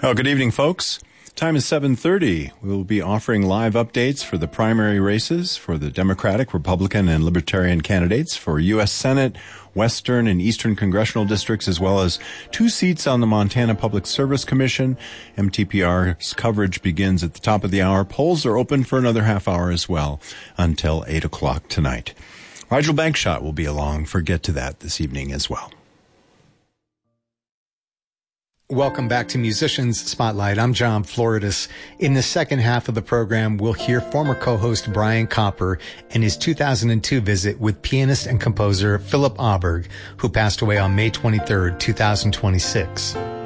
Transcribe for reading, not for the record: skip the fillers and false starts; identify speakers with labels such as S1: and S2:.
S1: Well, good evening, folks. Time is 7:30. We will be offering live updates for the primary races for the Democratic, Republican, and Libertarian candidates for U.S. Senate, Western and Eastern congressional districts, as well as 2 seats on the Montana Public Service Commission. MTPR's coverage begins at the top of the hour. Polls are open for another half hour as well until 8 o'clock tonight. Rigel Bankshot will be along for Get to That this evening as well.
S2: Welcome back to Musicians Spotlight. I'm John Floridis. In the second half of the program, we'll hear former co-host Brian Copper and his 2002 visit with pianist and composer Philip Auberg, who passed away on May 23rd, 2026.